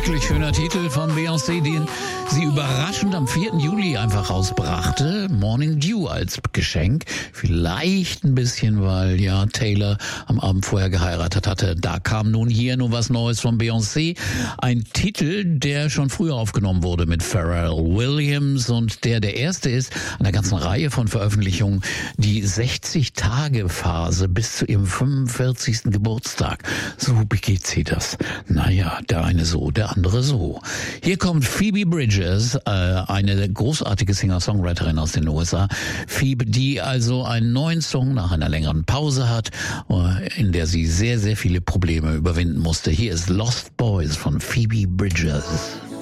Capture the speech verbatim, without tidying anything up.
Wirklich schöner Titel von Beyoncé, den sie überraschend am vierten Juli einfach rausbrachte. Morning Dew als Geschenk. Vielleicht ein bisschen, weil ja Taylor am Abend vorher geheiratet hatte. Da kam nun hier nur was Neues von Beyoncé. Ein Titel, der schon früher aufgenommen wurde mit Pharrell Williams und der der erste ist an der ganzen Reihe von Veröffentlichungen. Die sechzig-Tage-Phase bis zu ihrem fünfundvierzigsten Geburtstag. So begeht sie das. Naja, der eine so, der andere so. Hier kommt Phoebe Bridgers, äh, eine großartige Singer-Songwriterin aus den U S A. Phoebe, die also einen neuen Song nach einer längeren Pause hat, äh, in der sie sehr, sehr viele Probleme überwinden musste. Hier ist Lost Boys von Phoebe Bridgers.